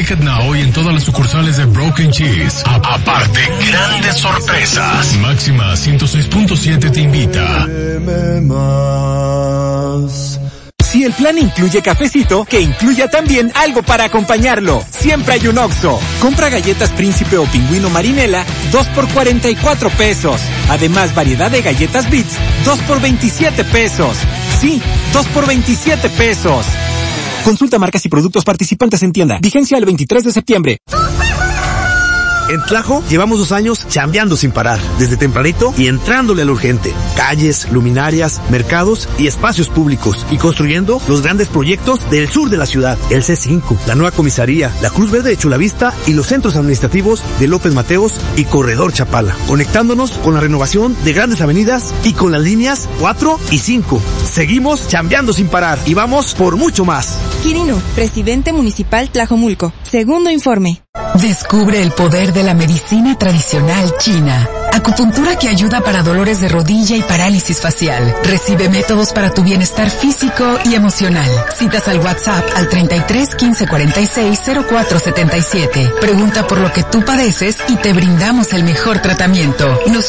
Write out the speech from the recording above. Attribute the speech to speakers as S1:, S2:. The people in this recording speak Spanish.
S1: Ticket Now y en todas las sucursales de Broken Cheese. Aparte, grandes sorpresas. Máxima 106.7 te invita.
S2: Si el plan incluye cafecito, que incluya también algo para acompañarlo. Siempre hay un Oxxo. Compra galletas Príncipe o Pingüino Marinela, 2 por 44 pesos. Además, variedad de galletas Beats, 2 por 27 pesos. Sí, 2 por 27 pesos. Consulta marcas y productos participantes en tienda. Vigencia el 23 de septiembre.
S3: En Tlajo llevamos 2 años chambeando sin parar, desde tempranito y entrándole al urgente. Calles, luminarias, mercados y espacios públicos, y construyendo los grandes proyectos del sur de la ciudad. El C5, la nueva comisaría, la Cruz Verde de Chulavista y los centros administrativos de López Mateos y Corredor Chapala. Conectándonos con la renovación de grandes avenidas y con las líneas 4 y 5. Seguimos chambeando sin parar y vamos por mucho más.
S4: Quirino, presidente municipal Tlajomulco. Segundo informe.
S5: Descubre el poder de la medicina tradicional china. Acupuntura que ayuda para dolores de rodilla y parálisis facial. Recibe métodos para tu bienestar físico y emocional. Citas al WhatsApp al 33 15 46 04 77. Pregunta por lo que tú padeces y te brindamos el mejor tratamiento.